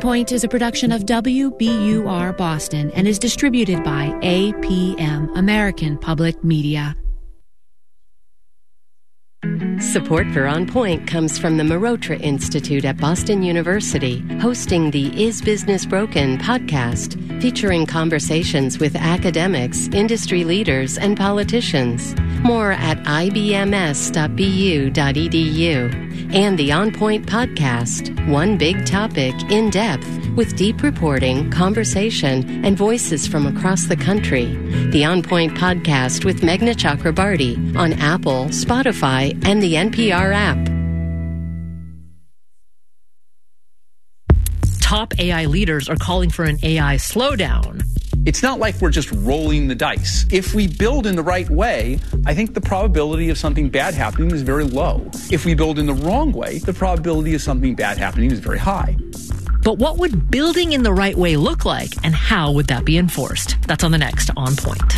On Point is a production of WBUR Boston and is distributed by APM, American Public Media. Support for On Point comes from the Marotra Institute at Boston University, hosting the Is Business Broken podcast, featuring conversations with academics, industry leaders, and politicians. More at ibms.bu.edu. And the On Point podcast, one big topic in depth, with deep reporting, conversation, and voices from across the country. The On Point podcast with Meghna Chakrabarty on Apple, Spotify, and the NPR app. Top AI leaders are calling for an AI slowdown. It's not like we're just rolling the dice. If we build in the right way, I think the probability of something bad happening is very low. If we build in the wrong way, the probability of something bad happening is very high. But what would building in the right way look like, and how would that be enforced? That's on the next On Point.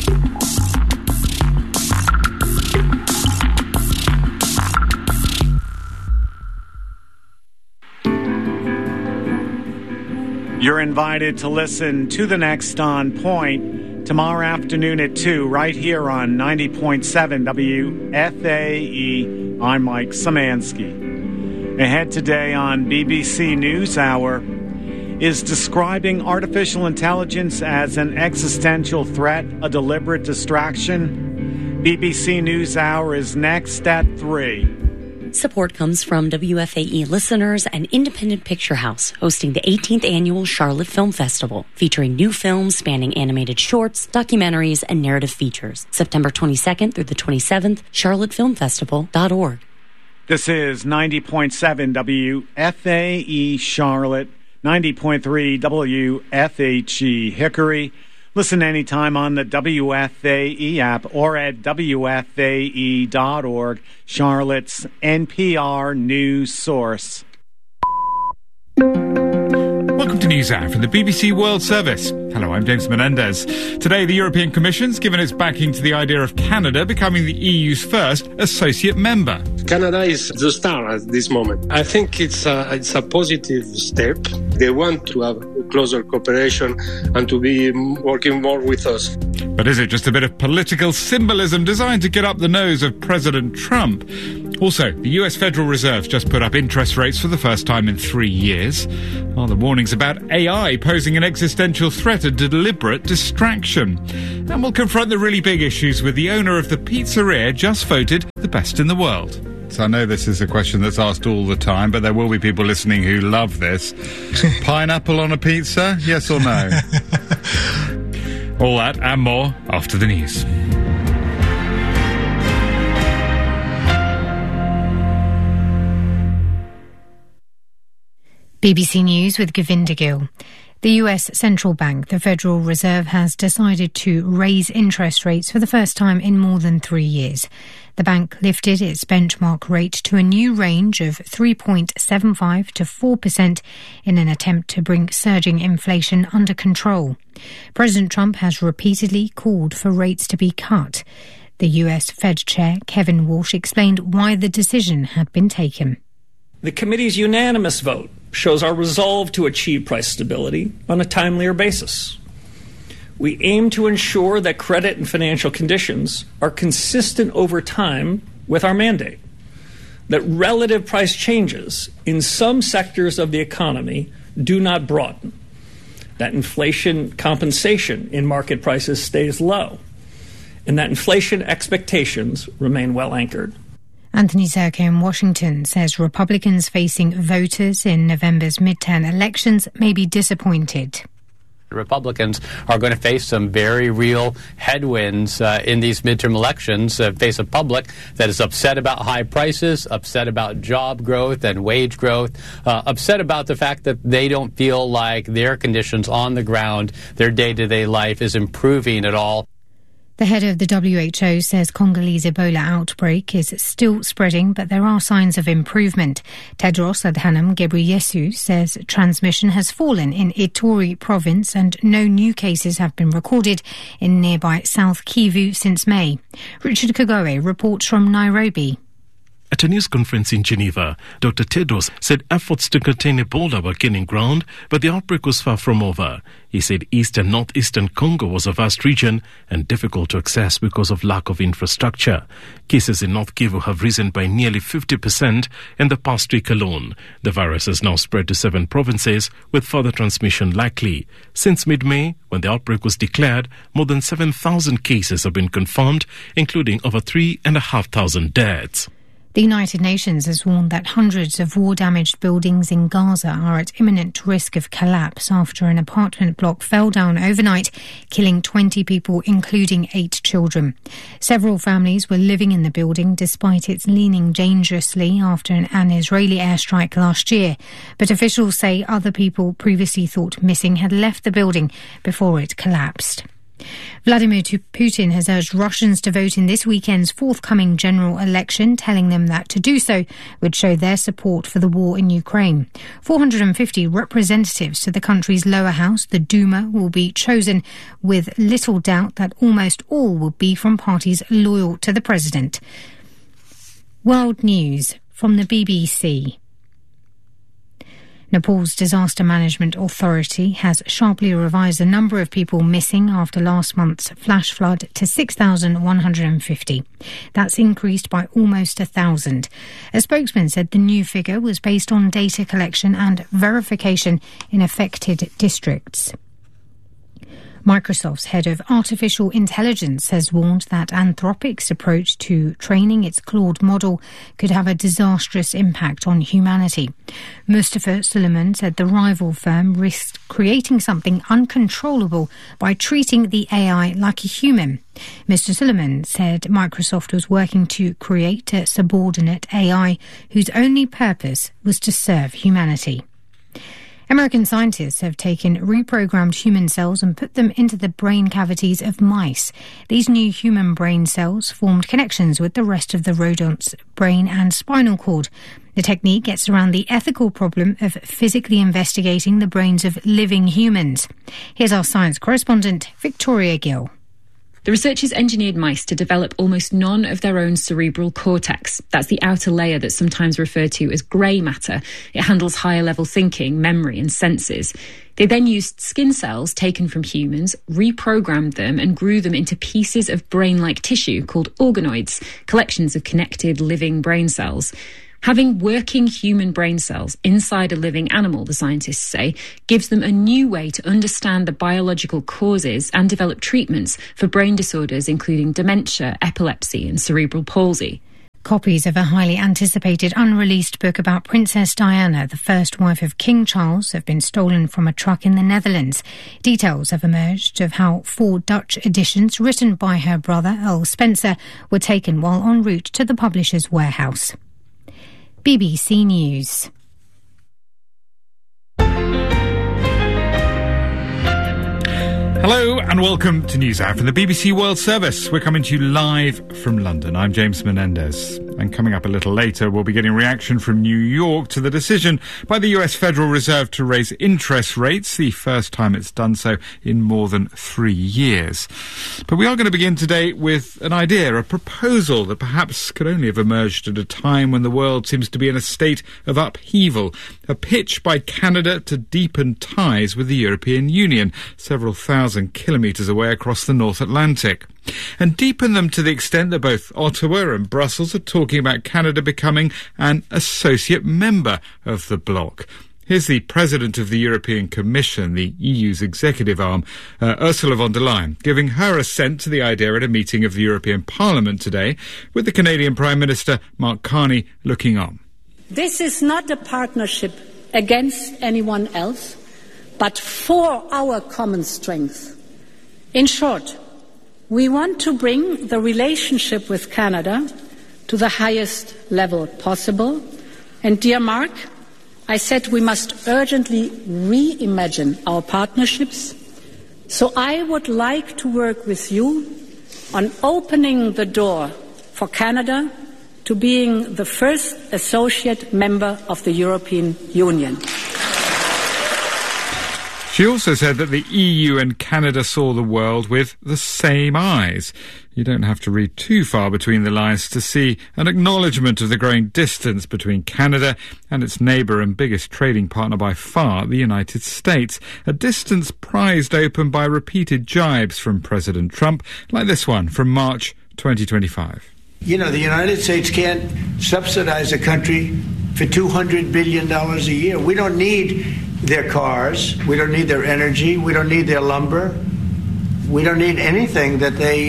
You're invited to listen to the next On Point tomorrow afternoon at 2 right here on 90.7 WFAE. I'm Mike Szymanski. Ahead today on BBC NewsHour, is describing artificial intelligence as an existential threat a deliberate distraction? BBC NewsHour is next at 3. Support comes from WFAE listeners and Independent Picture House, hosting the 18th annual Charlotte Film Festival, featuring new films spanning animated shorts, documentaries, and narrative features. September 22nd through the 27th, charlottefilmfestival.org. This is 90.7 WFAE Charlotte, 90.3 WFHE Hickory. Listen anytime on the WFAE app or at WFAE.org, Charlotte's NPR news source. Welcome to NewsHour from the BBC World Service. Hello, I'm James Menendez. Today, the European Commission's given its backing to the idea of Canada becoming the EU's first associate member. Canada is the star at this moment. I think it's a positive step. They want to have closer cooperation and to be working more with us. But is it just a bit of political symbolism designed to get up the nose of President Trump? Also, the US Federal Reserve just put up interest rates for the first time in 3 years. Well, the warnings about AI posing an existential threat, a deliberate distraction. And we'll confront the really big issues with the owner of the pizzeria just voted the best in the world. So I know this is a question that's asked all the time, but there will be people listening who love this. Pineapple on a pizza, yes or no? All that and more after the news. BBC News with Govinda Gill. The US Central Bank, the Federal Reserve, has decided to raise interest rates for the first time in more than 3 years. The bank lifted its benchmark rate to a new range of 3.75 to 4% in an attempt to bring surging inflation under control. President Trump has repeatedly called for rates to be cut. The US Fed Chair, Kevin Walsh, explained why the decision had been taken. The committee's unanimous vote shows our resolve to achieve price stability on a timelier basis. We aim to ensure that credit and financial conditions are consistent over time with our mandate, that relative price changes in some sectors of the economy do not broaden, that inflation compensation in market prices stays low, and that inflation expectations remain well anchored. Anthony Zerko in Washington says Republicans facing voters in November's midterm elections may be disappointed. Republicans are going to face some very real headwinds in these midterm elections, face a public that is upset about high prices, upset about job growth and wage growth, upset about the fact that they don't feel like their conditions on the ground, their day-to-day life is improving at all. The head of the WHO says Congolese Ebola outbreak is still spreading, but there are signs of improvement. Tedros Adhanom Ghebreyesus says transmission has fallen in Ituri province and no new cases have been recorded in nearby South Kivu since May. Richard Kagoe reports from Nairobi. At a news conference in Geneva, Dr. Tedros said efforts to contain Ebola were gaining ground, but the outbreak was far from over. He said East and Northeastern Congo was a vast region and difficult to access because of lack of infrastructure. Cases in North Kivu have risen by nearly 50% in the past week alone. The virus has now spread to 7 provinces, with further transmission likely. Since mid-May, when the outbreak was declared, more than 7,000 cases have been confirmed, including over 3,500 deaths. The United Nations has warned that hundreds of war-damaged buildings in Gaza are at imminent risk of collapse after an apartment block fell down overnight, killing 20 people, including 8 children. Several families were living in the building despite its leaning dangerously after an Israeli airstrike last year. But officials say other people previously thought missing had left the building before it collapsed. Vladimir Putin has urged Russians to vote in this weekend's forthcoming general election, telling them that to do so would show their support for the war in Ukraine. 450 representatives to the country's lower house, the Duma, will be chosen, with little doubt that almost all will be from parties loyal to the president. World News from the BBC. Nepal's Disaster Management Authority has sharply revised the number of people missing after last month's flash flood to 6,150. That's increased by almost 1,000. A spokesman said the new figure was based on data collection and verification in affected districts. Microsoft's head of artificial intelligence has warned that Anthropic's approach to training its Claude model could have a disastrous impact on humanity. Mustafa Suleiman said the rival firm risked creating something uncontrollable by treating the AI like a human. Mr. Suleiman said Microsoft was working to create a subordinate AI whose only purpose was to serve humanity. American scientists have taken reprogrammed human cells and put them into the brain cavities of mice. These new human brain cells formed connections with the rest of the rodent's brain and spinal cord. The technique gets around the ethical problem of physically investigating the brains of living humans. Here's our science correspondent, Victoria Gill. The researchers engineered mice to develop almost none of their own cerebral cortex. That's the outer layer that's sometimes referred to as grey matter. It handles higher-level thinking, memory and senses. They then used skin cells taken from humans, reprogrammed them and grew them into pieces of brain-like tissue called organoids, collections of connected living brain cells. Having working human brain cells inside a living animal, the scientists say, gives them a new way to understand the biological causes and develop treatments for brain disorders including dementia, epilepsy and cerebral palsy. Copies of a highly anticipated unreleased book about Princess Diana, the first wife of King Charles, have been stolen from a truck in the Netherlands. Details have emerged of how 4 Dutch editions written by her brother, Earl Spencer, were taken while en route to the publisher's warehouse. BBC News. Hello and welcome to NewsHour from the BBC World Service. We're coming to you live from London. I'm James Menendez. And coming up a little later, we'll be getting reaction from New York to the decision by the US Federal Reserve to raise interest rates, the first time it's done so in more than 3 years. But we are going to begin today with an idea, a proposal that perhaps could only have emerged at a time when the world seems to be in a state of upheaval. A pitch by Canada to deepen ties with the European Union, several thousand kilometres away across the North Atlantic. And deepen them to the extent that both Ottawa and Brussels are talking about Canada becoming an associate member of the bloc. Here's the President of the European Commission, the EU's executive arm, Ursula von der Leyen, giving her assent to the idea at a meeting of the European Parliament today, with the Canadian Prime Minister Mark Carney looking on. This is not a partnership against anyone else, but for our common strength. In short, we want to bring the relationship with Canada to the highest level possible. And dear Mark, I said we must urgently reimagine our partnerships. So I would like to work with you on opening the door for Canada to being the first associate member of the European Union. She also said that the EU and Canada saw the world with the same eyes. You don't have to read too far between the lines to see an acknowledgement of the growing distance between Canada and its neighbour and biggest trading partner by far, the United States. A distance prized open by repeated jibes from President Trump, like this one from March 2025. You know, the United States can't subsidize a country for $200 billion a year. We don't need their cars. We don't need their energy. We don't need their lumber. We don't need anything that they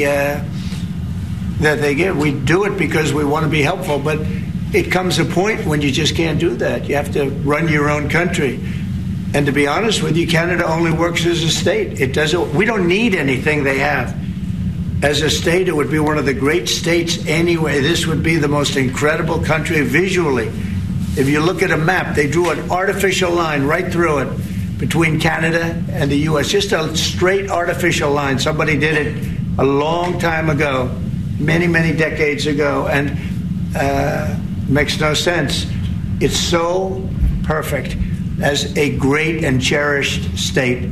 give. We do it because we want to be helpful, but it comes a point when you just can't do that. You have to run your own country. And to be honest with you, Canada only works as a state. It doesn't. We don't need anything they have. As a state, it would be one of the great states anyway. This would be the most incredible country visually. If you look at a map, they drew an artificial line right through it between Canada and the U.S., just a straight artificial line. Somebody did it a long time ago, many, many decades ago, and makes no sense. It's so perfect as a great and cherished state.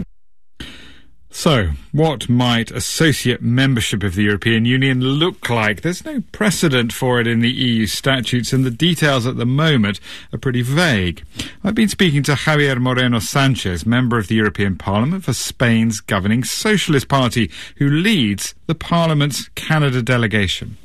So, what might associate membership of the European Union look like? There's no precedent for it in the EU statutes, and the details at the moment are pretty vague. I've been speaking to Javier Moreno Sanchez, member of the European Parliament for Spain's governing Socialist Party, who leads the Parliament's Canada delegation.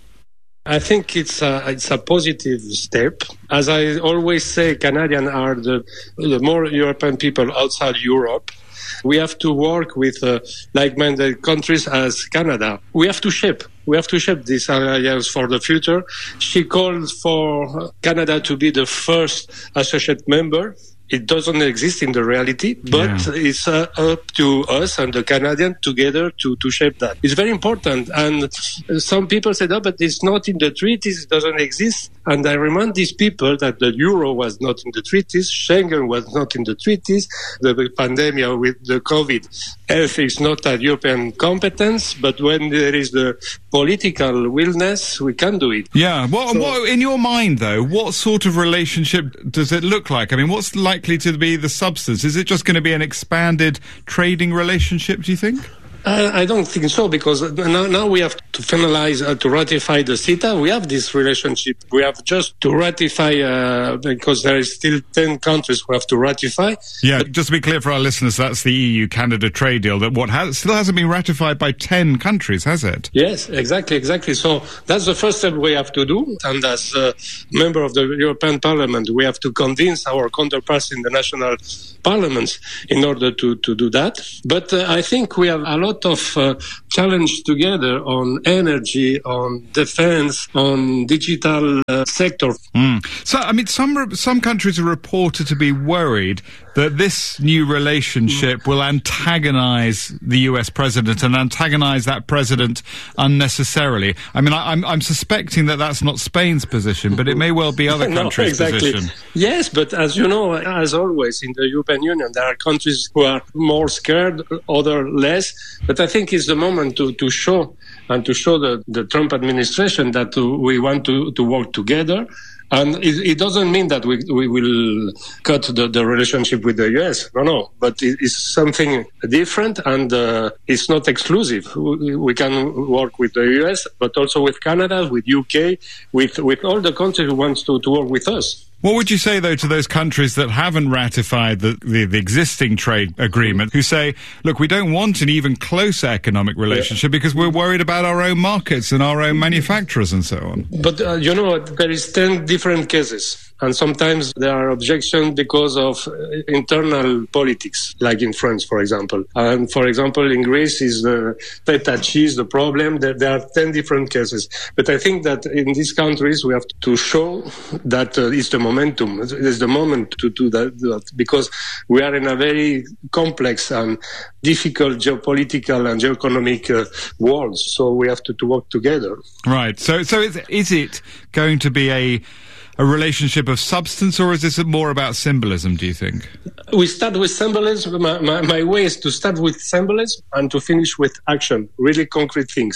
I think it's a positive step. As I always say, Canadians are the more European people outside Europe. We have to work with like-minded countries as Canada. We have to shape these areas for the future. She called for Canada to be the first associate member. It doesn't exist in the reality, but it's up to us and the Canadians together to shape that. It's very important. And some people said, oh, but it's not in the treaties, it doesn't exist. And I remind these people that the euro was not in the treaties, Schengen was not in the treaties, the pandemic with the COVID. Health is not a European competence, but when there is the political willingness, we can do it. Yeah. What in your mind, though, what sort of relationship does it look like? I mean, what's likely to be the substance? Is it just going to be an expanded trading relationship, do you think? I don't think so, because now we have to finalize, to ratify the CETA. We have this relationship. We have just to ratify, because there is still 10 countries who have to ratify. Yeah, just to be clear for our listeners, that's the EU-Canada trade deal, that still hasn't been ratified by 10 countries, has it? Yes, exactly. So that's the first step we have to do. And as a member of the European Parliament, we have to convince our counterparts in the national parliaments in order to do that. But I think we have a lot of challenge together on energy, on defense, on digital sector. So, I mean, some countries are reported to be worried that this new relationship will antagonize the US president and antagonize that president unnecessarily. I mean, I'm suspecting that that's not Spain's position, but it may well be other countries' position. Yes, but as you know, as always in the European Union, there are countries who are more scared, other less. But I think it's the moment to show the Trump administration that we want to work together. And it doesn't mean that we will cut the relationship with the US. No. But it's something different, and it's not exclusive. We can work with the US, but also with Canada, with UK, with all the countries who want to work with us. What would you say, though, to those countries that haven't ratified the existing trade agreement, who say, look, we don't want an even closer economic relationship because we're worried about our own markets and our own manufacturers and so on? But, there is 10 different cases. And sometimes there are objections because of internal politics, like in France, for example. And for example, in Greece is the feta cheese, the problem. There are 10 different cases. But I think that in these countries, we have to show that it's the momentum. It's the moment to do that, because we are in a very complex and difficult geopolitical and geoeconomic world. So we have to work together. Right. So is it going to be a relationship of substance, or is this more about symbolism, do you think? We start with symbolism. My way is to start with symbolism and to finish with action, really concrete things.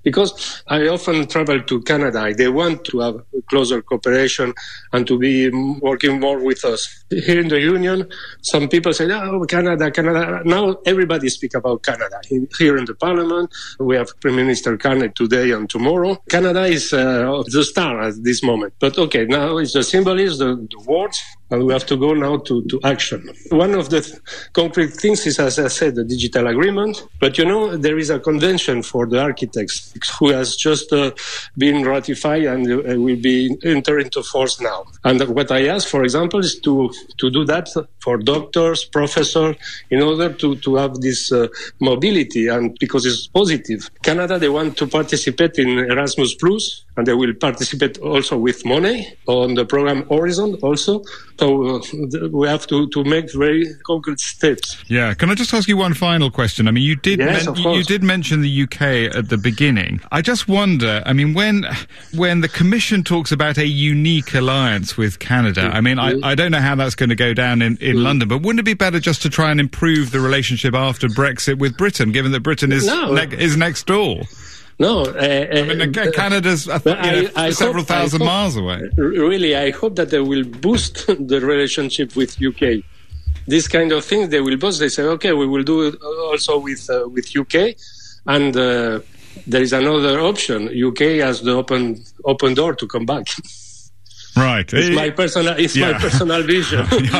Because I often travel to Canada. They want to have closer cooperation and to be working more with us. Here in the Union, some people say, oh, Canada. Now everybody speaks about Canada. Here in the Parliament, we have Prime Minister Carney today and tomorrow. Canada is the star at this moment. But okay, now it's the symbol is the words, and we have to go now to action. One of the concrete things is, as I said, the digital agreement. But there is a convention for the architects who has just been ratified and will be enter into force now. And what I ask, for example, is to do that for doctors, professors, in order to have this mobility, and because it's positive. Canada, they want to participate in Erasmus Plus, and they will participate also with money on the program Horizon also. So we have to make very concrete steps. Yeah. Can I just ask you one final question? I mean, you did mention the UK at the beginning. I just wonder, I mean, when the Commission talks about a unique alliance with Canada, I mean, I don't know how that's going to go down in London, but wouldn't it be better just to try and improve the relationship after Brexit with Britain, given that Britain is next door? No, Canada's several thousand miles away. Really, I hope that they will boost the relationship with UK. This kind of thing they will boost. They say, okay, we will do it also with UK, and there is another option. UK has the open door to come back. Right. It's my personal vision.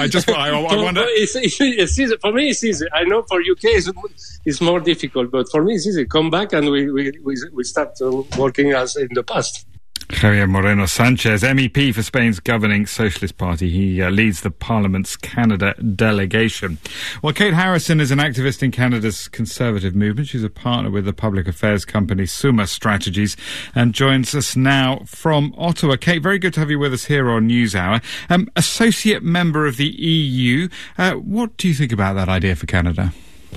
I wonder. It's easy. For me, it's easy. I know for UK it's more difficult, but for me it's easy. Come back and we start working as in the past. Javier Moreno Sanchez, MEP for Spain's governing Socialist Party. He leads the Parliament's Canada delegation. Well, Kate Harrison is an activist in Canada's Conservative movement. She's a partner with the public affairs company Summa Strategies and joins us now from Ottawa. Kate, very good to have you with us here on NewsHour. Associate member of the EU. What do you think about that idea for Canada?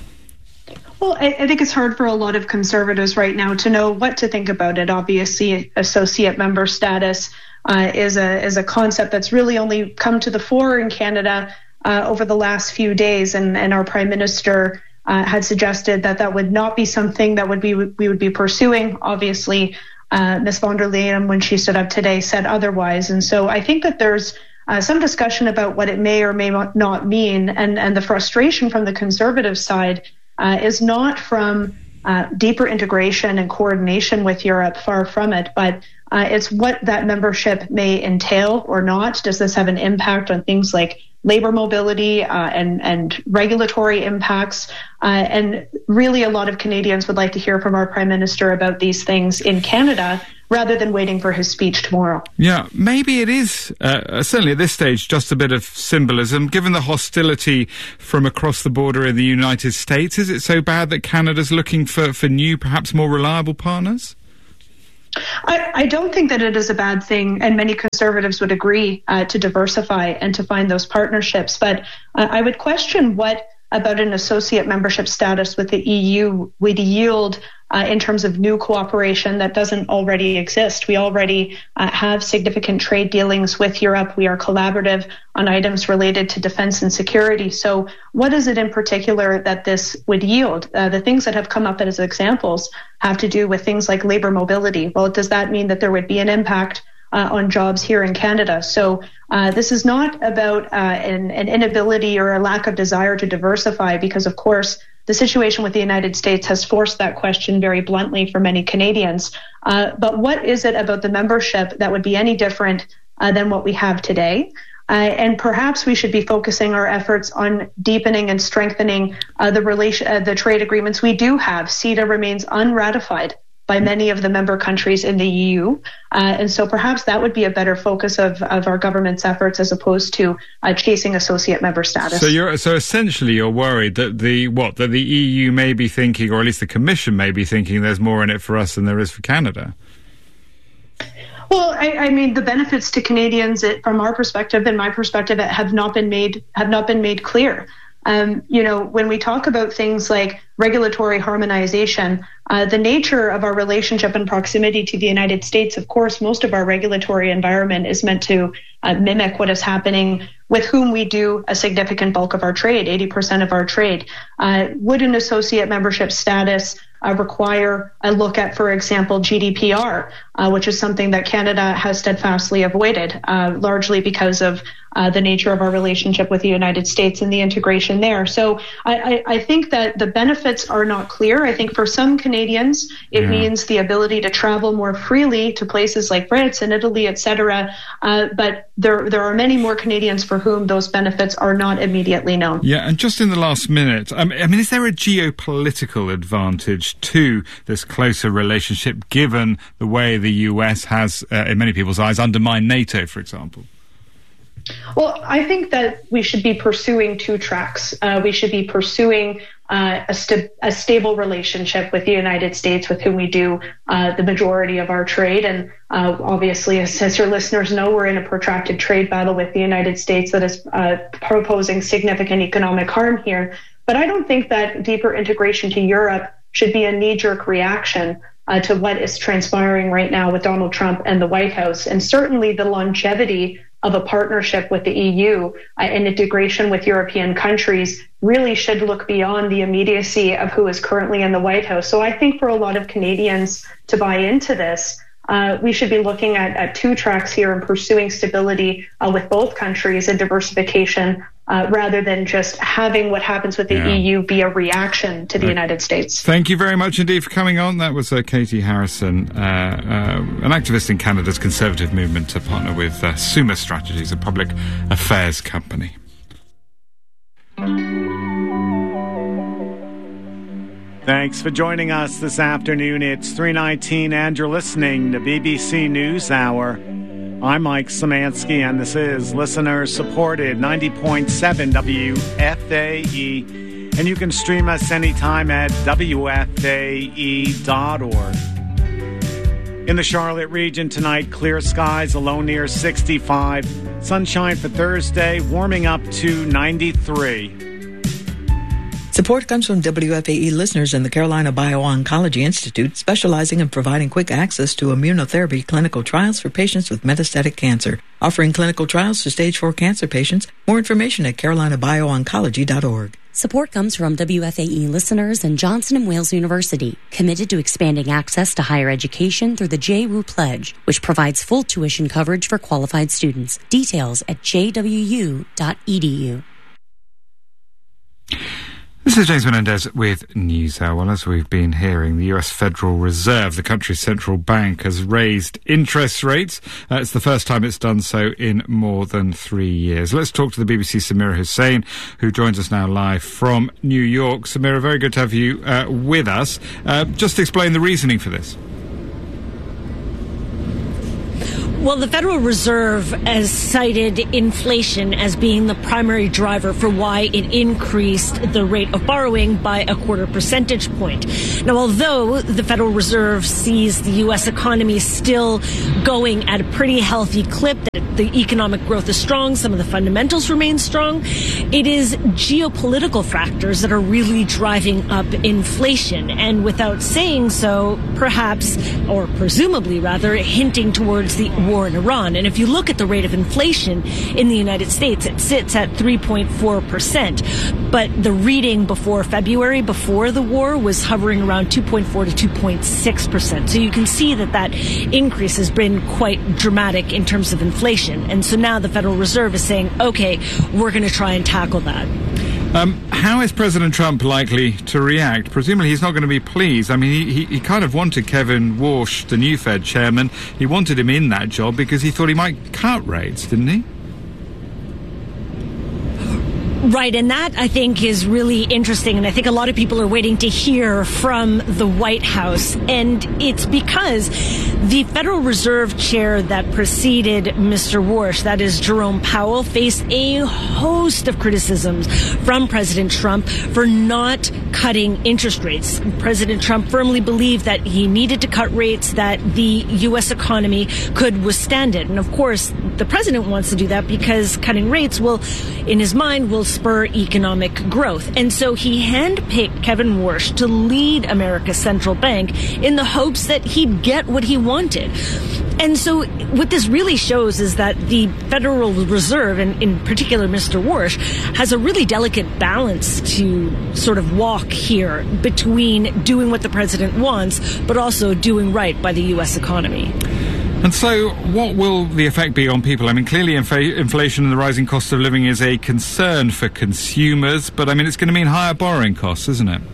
Well, I think it's hard for a lot of Conservatives right now to know what to think about it. Obviously, associate member status is a concept that's really only come to the fore in Canada over the last few days, and our Prime Minister had suggested that would not be something that we would be pursuing. Obviously, Ms. von der Leyen, when she stood up today, said otherwise, and so I think that there's some discussion about what it may or may not mean, and the frustration from the Conservative side is not from deeper integration and coordination with Europe, far from it, but it's what that membership may entail or not. Does this have an impact on things like labor mobility and regulatory impacts? And really a lot of Canadians would like to hear from our Prime Minister about these things in Canada, rather than waiting for his speech tomorrow. Yeah, maybe it is, certainly at this stage, just a bit of symbolism. Given the hostility from across the border in the United States, is it so bad that Canada's looking for new, perhaps more reliable partners? I don't think that it is a bad thing, and many Conservatives would agree to diversify and to find those partnerships. But I would question what about an associate membership status with the EU would yield in terms of new cooperation that doesn't already exist. We already have significant trade dealings with Europe. We are collaborative on items related to defense and security. So what is it in particular that this would yield? The things that have come up as examples have to do with things like labor mobility. Well, does that mean that there would be an impact on jobs here in Canada? So this is not about an inability or a lack of desire to diversify, because, of course, the situation with the United States has forced that question very bluntly for many Canadians. But what is it about the membership that would be any different than what we have today? And perhaps we should be focusing our efforts on deepening and strengthening the trade agreements we do have. CETA remains unratified by many of the member countries in the EU. And so perhaps that would be a better focus of our government's efforts as opposed to chasing associate member status. So essentially you're worried that the EU may be thinking, or at least the Commission may be thinking, there's more in it for us than there is for Canada. Well, I mean, the benefits to Canadians, from our perspective and my perspective, have not been made clear. When we talk about things like regulatory harmonization, the nature of our relationship and proximity to the United States, of course, most of our regulatory environment is meant to mimic what is happening with whom we do a significant bulk of our trade, 80% of our trade. Would an associate membership status require a look at, for example, GDPR, which is something that Canada has steadfastly avoided, largely because of the nature of our relationship with the United States and the integration there. So I think that the benefits are not clear. I think for some Canadians, it means the ability to travel more freely to places like France and Italy, etc. But there are many more Canadians for whom those benefits are not immediately known. Yeah, and just in the last minute, I mean, is there a geopolitical advantage to this closer relationship, given the way the US has, in many people's eyes, undermined NATO, for example? Well, I think that we should be pursuing two tracks. We should be pursuing a stable relationship with the United States, with whom we do the majority of our trade. And obviously, as your listeners know, we're in a protracted trade battle with the United States that is proposing significant economic harm here. But I don't think that deeper integration to Europe should be a knee-jerk reaction to what is transpiring right now with Donald Trump and the White House. And certainly the longevity of a partnership with the EU and integration with European countries really should look beyond the immediacy of who is currently in the White House. So I think for a lot of Canadians to buy into this, we should be looking at two tracks here and pursuing stability with both countries and diversification rather than just having what happens with the EU be a reaction to the United States. Thank you very much indeed for coming on. That was Katie Harrison, an activist in Canada's Conservative movement, to partner with Summa Strategies, a public affairs company. Thanks for joining us this afternoon. It's 3:19 and you're listening to BBC NewsHour. I'm Mike Szymanski, and this is listener-supported 90.7 WFAE. And you can stream us anytime at WFAE.org. In the Charlotte region tonight, clear skies, a low near 65. Sunshine for Thursday, warming up to 93. Support comes from WFAE listeners in the Carolina Bio-Oncology Institute, specializing in providing quick access to immunotherapy clinical trials for patients with metastatic cancer, offering clinical trials to stage 4 cancer patients. More information at carolinabioncology.org. Support comes from WFAE listeners and Johnson & Wales University, committed to expanding access to higher education through the JWU Pledge, which provides full tuition coverage for qualified students. Details at jwu.edu. This is James Menendez with NewsHour. Well, as we've been hearing, the US Federal Reserve, the country's central bank, has raised interest rates. It's the first time it's done so in more than 3 years. Let's talk to the BBC's Samira Hussain, who joins us now live from New York. Samira, very good to have you with us. Just explain the reasoning for this. Well, the Federal Reserve has cited inflation as being the primary driver for why it increased the rate of borrowing by a 0.25 percentage point. Now, although the Federal Reserve sees the U.S. economy still going at a pretty healthy clip, that the economic growth is strong, some of the fundamentals remain strong, it is geopolitical factors that are really driving up inflation. And without saying so, perhaps, or presumably rather, hinting towards the war in Iran. And if you look at the rate of inflation in the United States, it sits at 3.4%. But the reading before February, before the war, was hovering around 2.4 to 2.6%. So you can see that increase has been quite dramatic in terms of inflation. And so now the Federal Reserve is saying, okay, we're going to try and tackle that. How is President Trump likely to react? Presumably he's not going to be pleased. I mean, he kind of wanted Kevin Warsh, the new Fed chairman, he wanted him in that job because he thought he might cut rates, didn't he? Right, and that, I think, is really interesting, and I think a lot of people are waiting to hear from the White House, and it's because the Federal Reserve chair that preceded Mr. Warsh, that is Jerome Powell, faced a host of criticisms from President Trump for not cutting interest rates. President Trump firmly believed that he needed to cut rates, that the U.S. economy could withstand it, and of course, the president wants to do that because cutting rates will, in his mind, will spur economic growth. And so he handpicked Kevin Warsh to lead America's central bank in the hopes that he'd get what he wanted. And so what this really shows is that the Federal Reserve, and in particular Mr. Warsh, has a really delicate balance to sort of walk here between doing what the president wants, but also doing right by the U.S. economy. And so what will the effect be on people? I mean, clearly inflation and the rising cost of living is a concern for consumers, but I mean, it's going to mean higher borrowing costs, isn't it?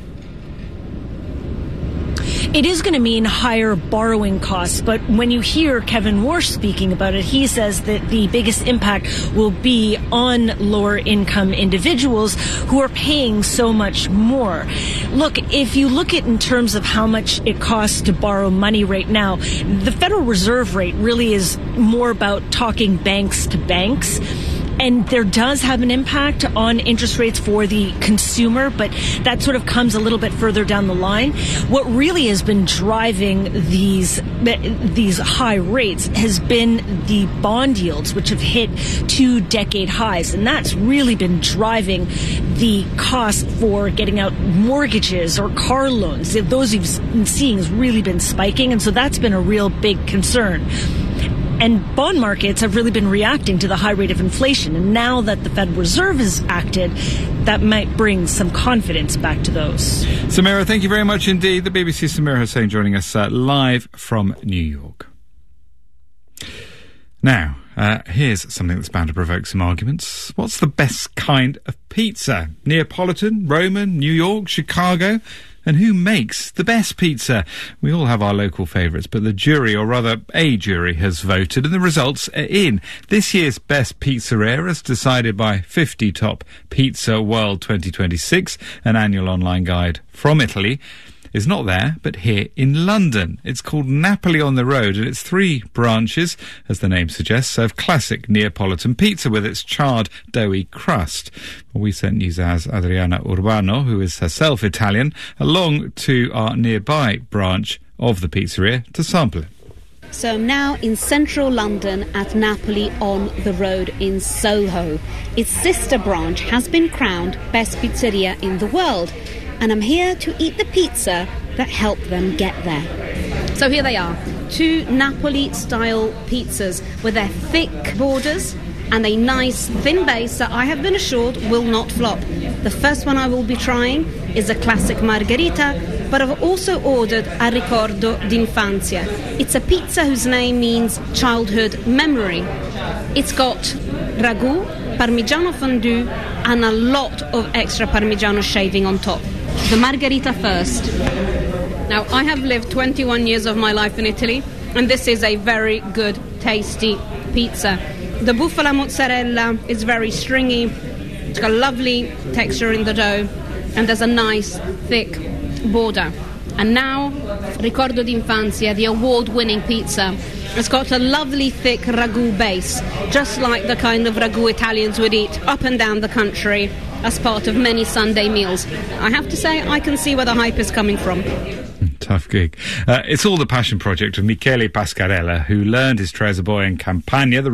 It is going to mean higher borrowing costs, but when you hear Kevin Warsh speaking about it, he says that the biggest impact will be on lower income individuals who are paying so much more. Look, if you look at in terms of how much it costs to borrow money right now, the Federal Reserve rate really is more about talking banks to banks. And there does have an impact on interest rates for the consumer, but that sort of comes a little bit further down the line. What really has been driving these high rates has been the bond yields, which have hit 2-decade highs. And that's really been driving the cost for getting out mortgages or car loans. Those you've been seeing has really been spiking. And so that's been a real big concern. And bond markets have really been reacting to the high rate of inflation. And now that the Fed Reserve has acted, that might bring some confidence back to those. Samira, thank you very much indeed. The BBC Samira Hussain joining us live from New York. Now, here's something that's bound to provoke some arguments. What's the best kind of pizza? Neapolitan, Roman, New York, Chicago? And who makes the best pizza? We all have our local favourites, but the jury, or rather a jury, has voted, and the results are in. This year's Best Pizzeria, as decided by 50 Top Pizza World 2026, an annual online guide from Italy, is not there, but here in London. It's called Napoli on the Road, and it's 3 branches, as the name suggests, of classic Neapolitan pizza with its charred, doughy crust. Well, we sent News's Adriana Urbano, who is herself Italian, along to our nearby branch of the pizzeria to sample it. So I'm now in central London at Napoli on the Road in Soho. Its sister branch has been crowned Best Pizzeria in the world, and I'm here to eat the pizza that helped them get there. So here they are, 2 Napoli-style pizzas with their thick borders and a nice thin base that I have been assured will not flop. The first one I will be trying is a classic margherita, but I've also ordered a ricordo d'infanzia. It's a pizza whose name means childhood memory. It's got ragu, parmigiano fondue, and a lot of extra parmigiano shaving on top. The margherita first. Now, I have lived 21 years of my life in Italy, and this is a very good, tasty pizza. The bufala mozzarella is very stringy. It's got a lovely texture in the dough, and there's a nice, thick border. And now, Ricordo d'Infanzia, the award-winning pizza. It's got a lovely, thick ragu base, just like the kind of ragu Italians would eat up and down the country as part of many Sunday meals. I have to say, I can see where the hype is coming from. Tough gig. It's all the passion project of Michele Pascarella, who learned his trade as a boy in Campania, the